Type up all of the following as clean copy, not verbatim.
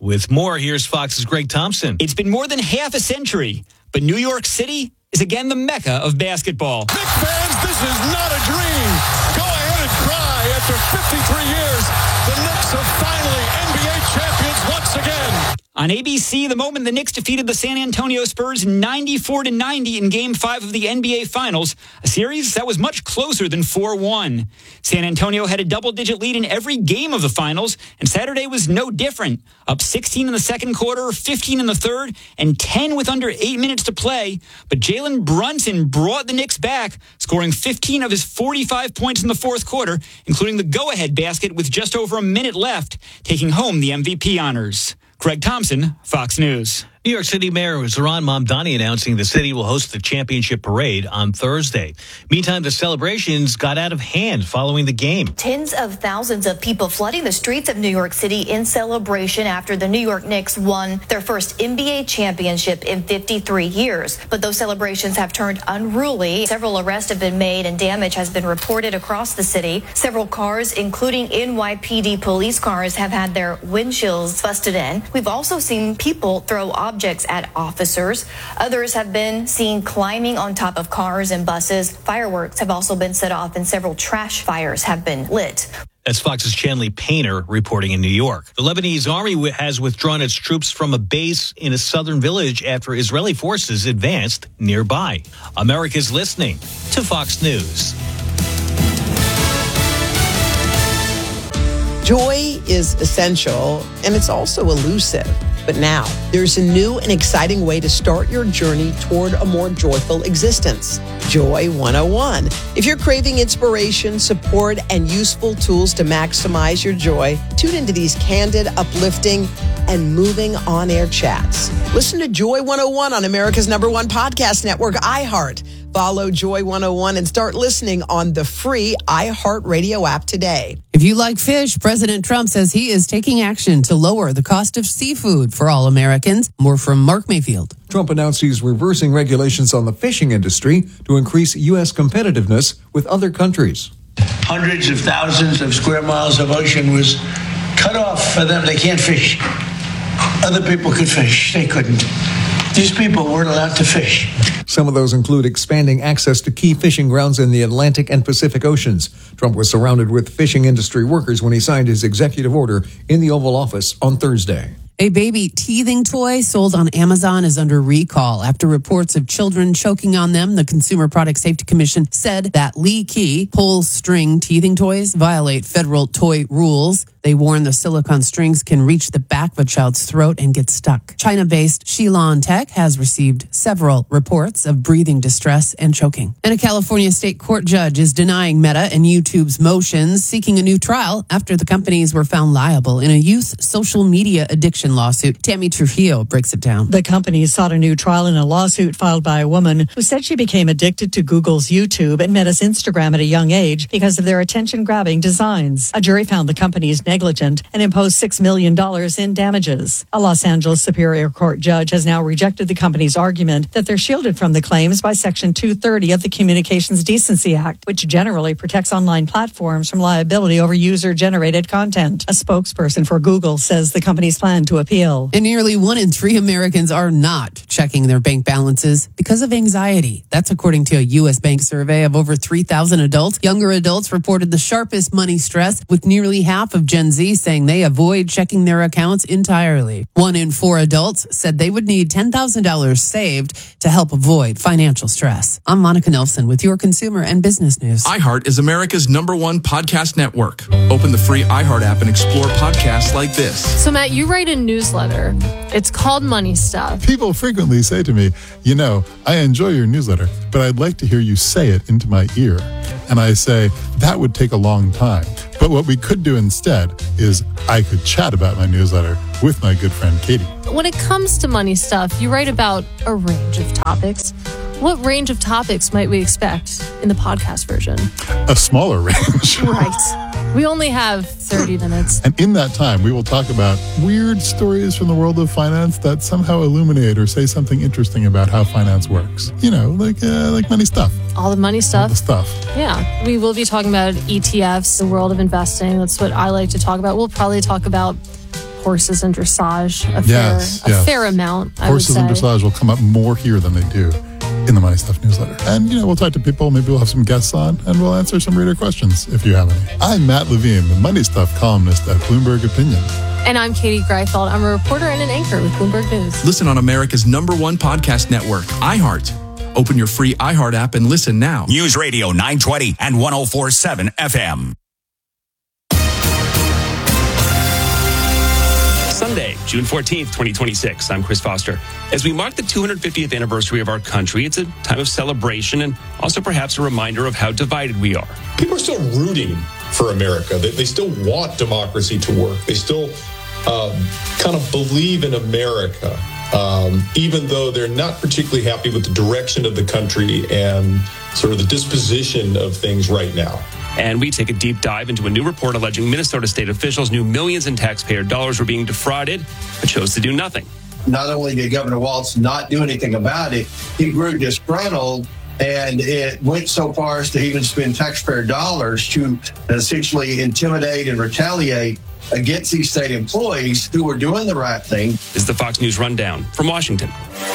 With more, here's Fox's Greg Thompson. It's been more than half a century, but New York City is again the mecca of basketball. Knicks fans, this is not a dream. Go ahead and cry. After 53 years, the Knicks are finally NBA champions once again. On ABC, the moment the Knicks defeated the San Antonio Spurs 94-90 in Game 5 of the NBA Finals, a series that was much closer than 4-1. San Antonio had a double-digit lead in every game of the Finals, and Saturday was no different. Up 16 in the second quarter, 15 in the third, and 10 with under 8 minutes to play. But Jalen Brunson brought the Knicks back, scoring 15 of his 45 points in the fourth quarter, including the go-ahead basket with just over a minute left, taking home the MVP honors. Greg Thompson, Fox News. New York City Mayor Zohran Mamdani announcing the city will host the championship parade on Thursday. Meantime, the celebrations got out of hand following the game. Tens of thousands of people flooding the streets of New York City in celebration after the New York Knicks won their first NBA championship in 53 years. But those celebrations have turned unruly. Several arrests have been made and damage has been reported across the city. Several cars, including NYPD police cars, have had their windshields busted in. We've also seen people throw objects at officers. Others have been seen climbing on top of cars and buses. Fireworks have also been set off and several trash fires have been lit. That's Fox's Chanley Painter reporting in New York. The Lebanese army has withdrawn its troops from a base in a southern village after Israeli forces advanced nearby. America's listening to Fox News. Joy is essential, and it's also elusive. But now, there's a new and exciting way to start your journey toward a more joyful existence. Joy 101. If you're craving inspiration, support, and useful tools to maximize your joy, tune into these candid, uplifting, and moving on-air chats. Listen to Joy 101 on America's #1 podcast network, iHeart. Follow Joy 101 and start listening on the free iHeartRadio app today. If you like fish, President Trump says he is taking action to lower the cost of seafood for all Americans. More from Mark Mayfield. Trump announced he's reversing regulations on the fishing industry to increase U.S. competitiveness with other countries. Hundreds of thousands of square miles of ocean was cut off for them. They can't fish. Other people could fish. They couldn't. These people weren't allowed to fish. Some of those include expanding access to key fishing grounds in the Atlantic and Pacific Oceans. Trump was surrounded with fishing industry workers when he signed his executive order in the Oval Office on Thursday. A baby teething toy sold on Amazon is under recall after reports of children choking on them. The Consumer Product Safety Commission said that leaky pull-string teething toys violate federal toy rules. They warn the silicone strings can reach the back of a child's throat and get stuck. China-based Shilon Tech has received several reports of breathing distress and choking. And a California state court judge is denying Meta and YouTube's motions, seeking a new trial after the companies were found liable in a youth social media addiction lawsuit. Tammy Trujillo breaks it down. The companies sought a new trial in a lawsuit filed by a woman who said she became addicted to Google's YouTube and Meta's Instagram at a young age because of their attention-grabbing designs. A jury found the companies negligent and imposed $6 million in damages. A Los Angeles Superior Court judge has now rejected the company's argument that they're shielded from the claims by Section 230 of the Communications Decency Act, which generally protects online platforms from liability over user-generated content. A spokesperson for Google says the companies plan to appeal. And nearly 1 in 3 Americans are not checking their bank balances because of anxiety. That's according to a U.S. bank survey of over 3,000 adults. Younger adults reported the sharpest money stress, with nearly half of Gen Z saying they avoid checking their accounts entirely. 1 in 4 adults said they would need $10,000 saved to help avoid financial stress. I'm Monica Nelson with your consumer and business news. iHeart is America's #1 podcast network. Open the free iHeart app and explore podcasts like this. So, Matt, you write a newsletter. It's called Money Stuff. People frequently say to me, you know, I enjoy your newsletter, but I'd like to hear you say it into my ear. And I say, that would take a long time. But what we could do instead is I could chat about my newsletter with my good friend Katie. When it comes to money stuff, you write about a range of topics. What range of topics might we expect in the podcast version? A smaller range. Right. We only have 30 minutes. And in that time, we will talk about weird stories from the world of finance that somehow illuminate or say something interesting about how finance works. You know, like money stuff. All the money stuff. All the stuff. Yeah. We will be talking about ETFs, the world of investing. That's what I like to talk about. We'll probably talk about horses and dressage a fair amount, I Horses would say. and dressage will come up more here than they do in the Money Stuff newsletter. And, we'll talk to people. Maybe we'll have some guests on, and we'll answer some reader questions if you have any. I'm Matt Levine, the Money Stuff columnist at Bloomberg Opinion. And I'm Katie Greifeld. I'm a reporter and an anchor with Bloomberg News. Listen on America's #1 podcast network, iHeart. Open your free iHeart app and listen now. News Radio 920 and 104.7 FM. Sunday, June 14th, 2026. I'm Chris Foster. As we mark the 250th anniversary of our country, it's a time of celebration and also perhaps a reminder of how divided we are. People are still rooting for America. They still want democracy to work. They still kind of believe in America, even though they're not particularly happy with the direction of the country and sort of the disposition of things right now. And we take a deep dive into a new report alleging Minnesota state officials knew millions in taxpayer dollars were being defrauded, but chose to do nothing. Not only did Governor Walz not do anything about it, he grew disgruntled, and it went so far as to even spend taxpayer dollars to essentially intimidate and retaliate against these state employees who were doing the right thing. This is the Fox News Rundown from Washington.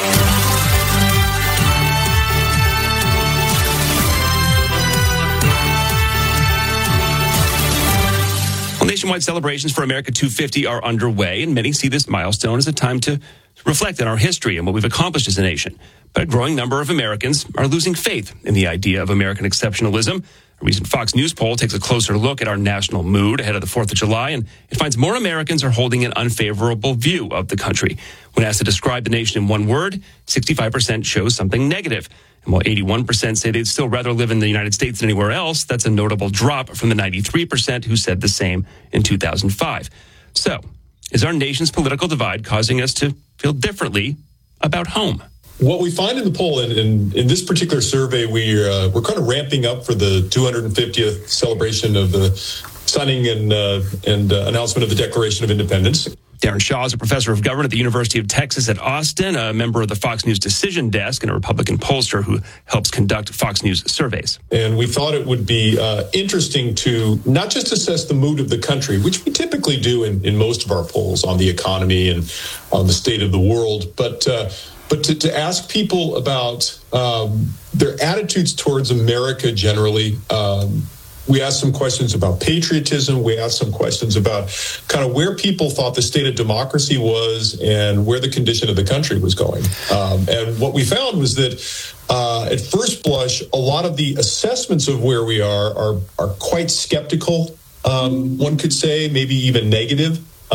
Nationwide celebrations for America 250 are underway, and many see this milestone as a time to reflect on our history and what we've accomplished as a nation. But a growing number of Americans are losing faith in the idea of American exceptionalism. A recent Fox News poll takes a closer look at our national mood ahead of the 4th of July, and it finds more Americans are holding an unfavorable view of the country. When asked to describe the nation in one word, 65% chose something negative. And while 81% say they'd still rather live in the United States than anywhere else, that's a notable drop from the 93% who said the same in 2005. So, is our nation's political divide causing us to feel differently about home? What we find in the poll, in this particular survey, we're kind of ramping up for the 250th celebration of the signing and announcement of the Declaration of Independence. Darren Shaw is a professor of government at the University of Texas at Austin, a member of the Fox News Decision Desk, and a Republican pollster who helps conduct Fox News surveys. And we thought it would be interesting to not just assess the mood of the country, which we typically do in most of our polls on the economy and on the state of the world, but to ask people about their attitudes towards America generally. We asked some questions about patriotism. We asked some questions about kind of where people thought the state of democracy was and where the condition of the country was going. And what we found was that at first blush, a lot of the assessments of where we are quite skeptical, one could say, maybe even negative.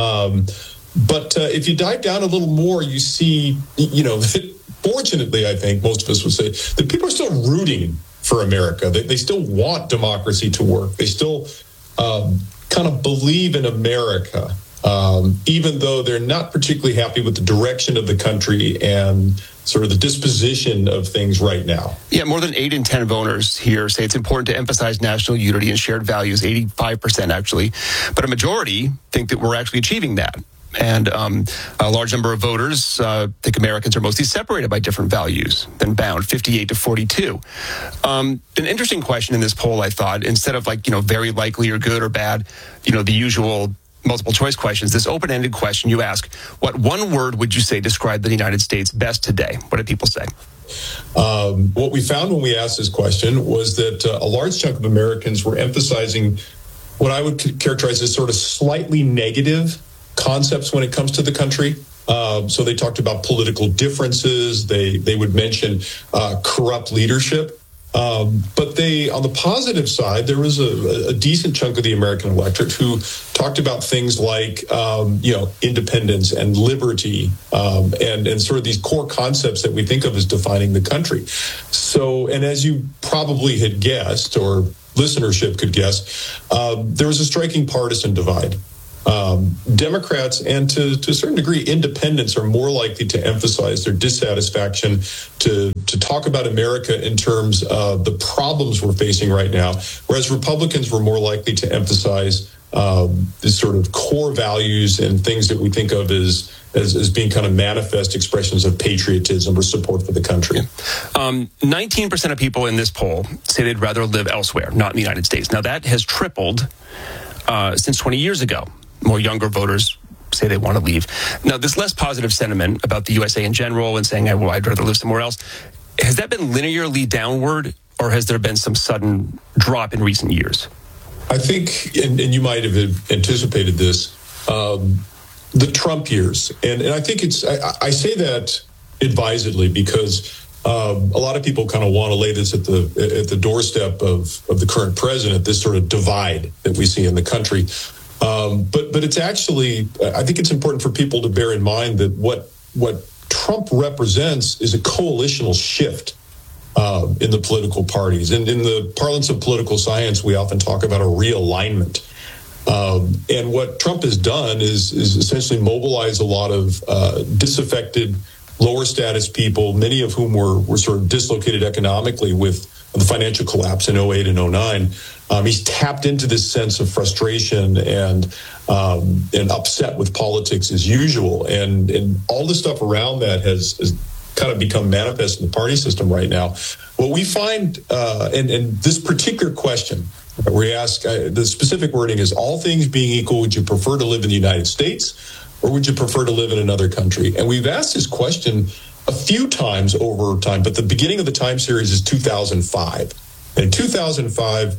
But if you dive down a little more, you see, that fortunately, I think most of us would say that people are still rooting for America. They still want democracy to work. They still kind of believe in America, even though they're not particularly happy with the direction of the country and sort of the disposition of things right now. Yeah, more than 8 in 10 voters here say it's important to emphasize national unity and shared values, 85% actually. But a majority think that we're actually achieving that. And a large number of voters think Americans are mostly separated by different values than bound, 58 to 42. An interesting question in this poll, I thought, instead of very likely or good or bad, the usual multiple choice questions, this open-ended question you ask, what one word would you say describe the United States best today? What did people say? What we found when we asked this question was that a large chunk of Americans were emphasizing what I would characterize as sort of slightly negative concepts when it comes to the country. So they talked about political differences. They would mention corrupt leadership. But on the positive side, there was a decent chunk of the American electorate who talked about things like, independence and liberty, and sort of these core concepts that we think of as defining the country. So, and as you probably had guessed, or listenership could guess, there was a striking partisan divide. Democrats and to a certain degree independents are more likely to emphasize their dissatisfaction, to talk about America in terms of the problems we're facing right now, whereas Republicans were more likely to emphasize this sort of core values and things that we think of as being kind of manifest expressions of patriotism or support for the country. 19% of people in this poll say they'd rather live elsewhere, not in the United States. Now that has tripled since 20 years ago. More younger voters say they want to leave. Now, this less positive sentiment about the USA in general and saying, well, I'd rather live somewhere else, has that been linearly downward, or has there been some sudden drop in recent years? I think, and you might have anticipated this, the Trump years. And I think I say that advisedly because a lot of people kind of want to lay this at the doorstep of the current president, this sort of divide that we see in the country. But it's actually, I think it's important for people to bear in mind that what Trump represents is a coalitional shift in the political parties. And in the parlance of political science, we often talk about a realignment. And what Trump has done is essentially mobilize a lot of disaffected, lower status people, many of whom were sort of dislocated economically with the financial collapse in 08 and 09. He's tapped into this sense of frustration and upset with politics as usual. And all the stuff around that has kind of become manifest in the party system right now. What we find, and this particular question, where we ask, the specific wording is, all things being equal, would you prefer to live in the United States or would you prefer to live in another country? And we've asked this question a few times over time, but the beginning of the time series is 2005. And in 2005,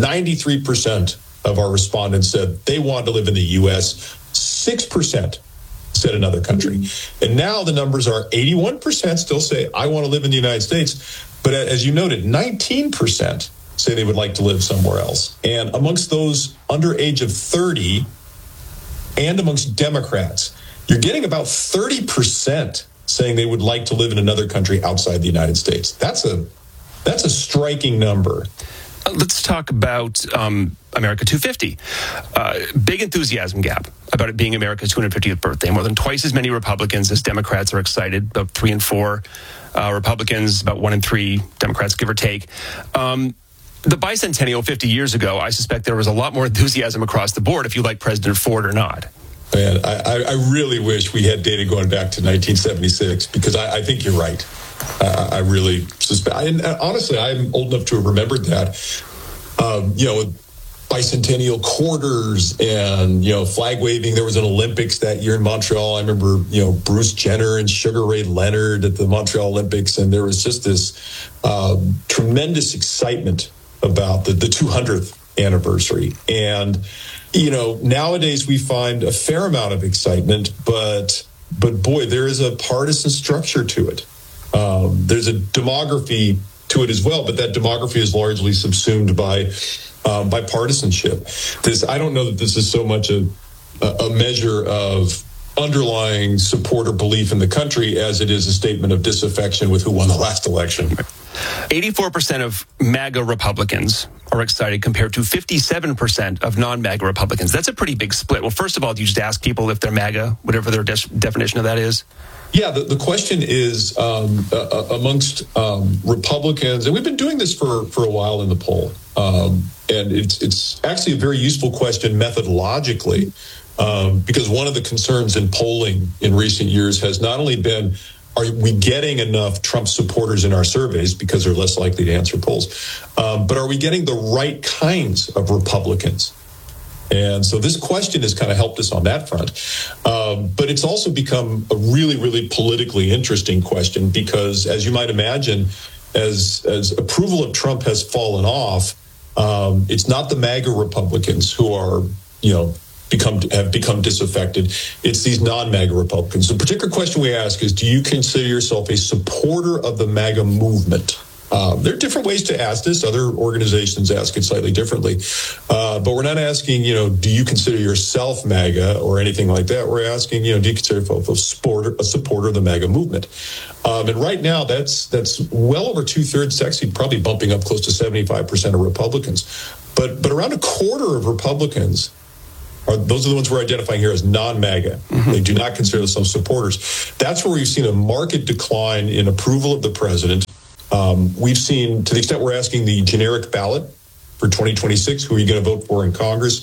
93% of our respondents said they wanted to live in the U.S. 6% said another country. And now the numbers are 81% still say, I want to live in the United States. But as you noted, 19% say they would like to live somewhere else. And amongst those under age of 30 and amongst Democrats, you're getting about 30% saying they would like to live in another country outside the United States. That's a striking number. Let's talk about America 250. Big enthusiasm gap about it being America's 250th birthday. More than twice as many Republicans as Democrats are excited, about 3 and 4 Republicans, about 1 and 3 Democrats, give or take. The bicentennial 50 years ago, I suspect there was a lot more enthusiasm across the board, if you like President Ford or not. Man, I really wish we had data going back to 1976, because I think you're right. I really suspect. And honestly, I'm old enough to have remembered that. Bicentennial quarters and, flag waving. There was an Olympics that year in Montreal. I remember, Bruce Jenner and Sugar Ray Leonard at the Montreal Olympics. And there was just this tremendous excitement about the 200th anniversary. And, nowadays we find a fair amount of excitement, but boy, there is a partisan structure to it. There's a demography to it as well, but that demography is largely subsumed by partisanship. I don't know that this is so much a measure of underlying support or belief in the country as it is a statement of disaffection with who won the last election. 84% of MAGA Republicans are excited compared to 57% of non-MAGA Republicans. That's a pretty big split. Well, first of all, do you just ask people if they're MAGA, whatever their definition of that is? Yeah, the question is amongst Republicans, and we've been doing this for a while in the poll, and it's actually a very useful question methodologically, because one of the concerns in polling in recent years has not only been, are we getting enough Trump supporters in our surveys because they're less likely to answer polls, but are we getting the right kinds of Republicans? And so this question has kind of helped us on that front. But it's also become a really, really politically interesting question because, as you might imagine, as approval of Trump has fallen off, it's not the MAGA Republicans who are, have become disaffected. It's these non-MAGA Republicans. The particular question we ask is, do you consider yourself a supporter of the MAGA movement? There are different ways to ask this. Other organizations ask it slightly differently. But we're not asking, do you consider yourself MAGA or anything like that? We're asking, do you consider yourself a supporter of the MAGA movement? And right now, that's well over 2/3. It's actually probably bumping up close to 75% of Republicans. But around a quarter of Republicans, those are the ones we're identifying here as non-MAGA. Mm-hmm. They do not consider themselves supporters. That's where we've seen a marked decline in approval of the president. We've seen, to the extent we're asking the generic ballot for 2026, who are you going to vote for in Congress,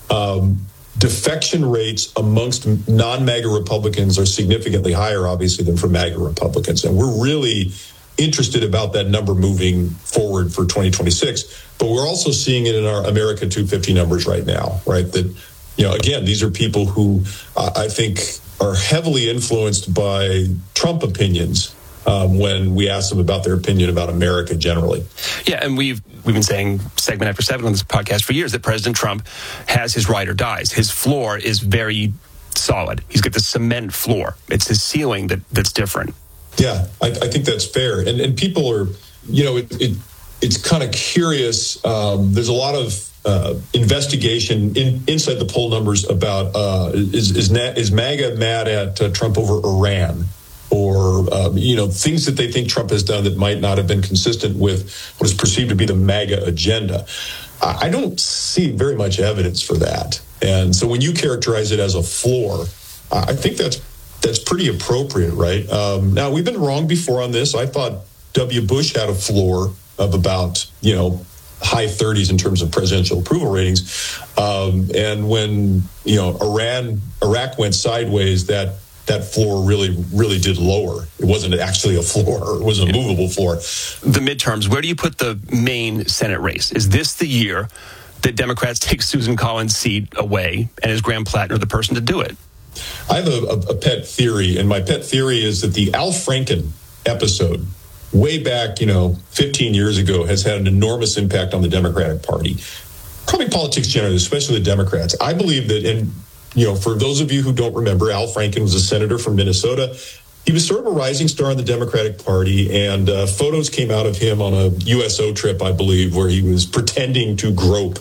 defection rates amongst non-MAGA Republicans are significantly higher, obviously, than for MAGA Republicans. And we're really interested about that number moving forward for 2026. But we're also seeing it in our America 250 numbers right now, right? That again, these are people who I think are heavily influenced by Trump opinions when we ask them about their opinion about America generally. Yeah, and we've been saying segment after segment on this podcast for years that President Trump has his ride or dies. His floor is very solid. He's got the cement floor. It's his ceiling that's different. Yeah, I think that's fair. And people are, it's kind of curious. There's a lot of investigation inside the poll numbers about is MAGA mad at Trump over Iran? Or, things that they think Trump has done that might not have been consistent with what is perceived to be the MAGA agenda. I don't see very much evidence for that. And so when you characterize it as a floor, I think that's pretty appropriate, right? Now, we've been wrong before on this. I thought W. Bush had a floor of about, high 30s in terms of presidential approval ratings. And when, Iraq went sideways, that floor really did lower. It wasn't actually a floor. It was a movable floor. The midterms, where do you put the Maine Senate race? Is this the year that Democrats take Susan Collins' seat away, and is Graham Plattner the person to do it? I have a pet theory, and my pet theory is that the Al Franken episode way back, 15 years ago has had an enormous impact on the Democratic Party. Probably politics generally, especially the Democrats. I believe that for those of you who don't remember, Al Franken was a senator from Minnesota. He was sort of a rising star in the Democratic Party, and photos came out of him on a USO trip, I believe, where he was pretending to grope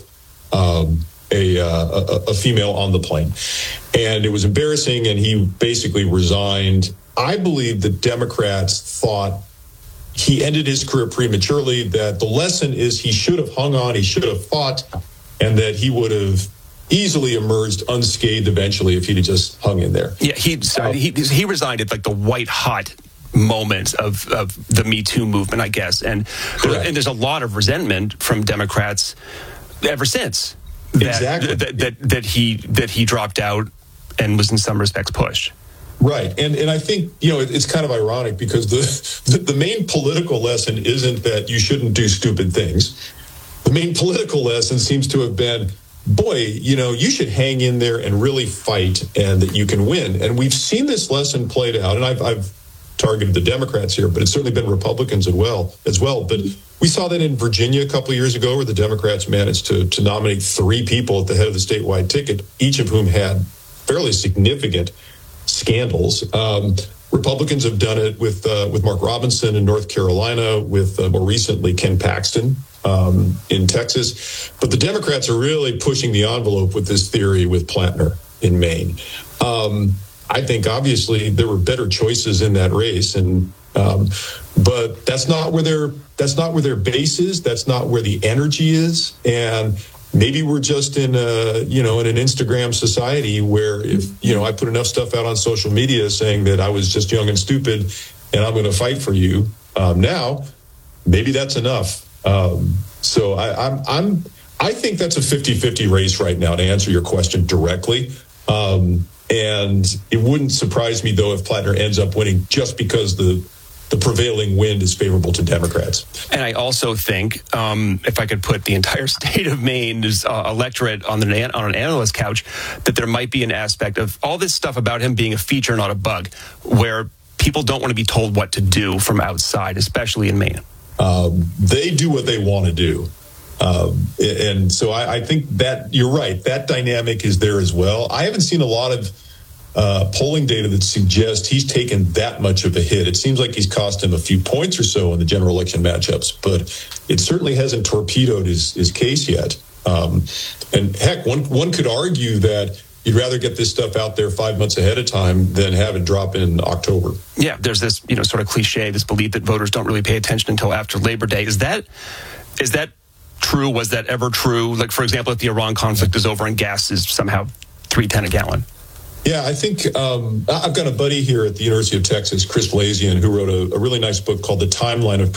a female on the plane. And it was embarrassing, and he basically resigned. I believe the Democrats thought he ended his career prematurely, that the lesson is he should have hung on, he should have fought, and that he would have easily emerged unscathed eventually if he'd have just hung in there. Yeah, he resigned at like the white hot moment of the Me Too movement, I guess, and there's a lot of resentment from Democrats ever since that he dropped out and was in some respects pushed. Right, and I think it's kind of ironic because the main political lesson isn't that you shouldn't do stupid things. The main political lesson seems to have been, boy, you should hang in there and really fight, and that you can win. And we've seen this lesson played out, and I've targeted the Democrats here, but it's certainly been Republicans as well. But we saw that in Virginia a couple of years ago, where the Democrats managed to nominate 3 people at the head of the statewide ticket, each of whom had fairly significant scandals. Republicans have done it with Mark Robinson in North Carolina, with more recently Ken Paxton in Texas. But the Democrats are really pushing the envelope with this theory with Plattner in Maine. I think obviously there were better choices in that race, but that's not where their base is. That's not where the energy is, and maybe we're just in an Instagram society where if I put enough stuff out on social media saying that I was just young and stupid and I'm going to fight for you now, maybe that's enough. So I think that's a 50-50 race right now, to answer your question directly. And it wouldn't surprise me, though, if Plattner ends up winning just because the prevailing wind is favorable to Democrats. And I also think, if I could put the entire state of Maine's electorate on an analyst couch, that there might be an aspect of all this stuff about him being a feature, not a bug, where people don't want to be told what to do from outside, especially in Maine. They do what they want to do. And so I think that you're right. That dynamic is there as well. I haven't seen a lot of polling data that suggests he's taken that much of a hit. It seems like he's cost him a few points or so in the general election matchups, but it certainly hasn't torpedoed his case yet. And heck, one could argue that you'd rather get this stuff out there 5 months ahead of time than have it drop in October. Yeah, there's this sort of cliche, this belief that voters don't really pay attention until after Labor Day. Is that true? Was that ever true? Like, for example, if the Iran conflict is over and gas is somehow $3.10 a gallon. Yeah, I think I've got a buddy here at the University of Texas, Chris Lazian, who wrote a really nice book called The Timeline of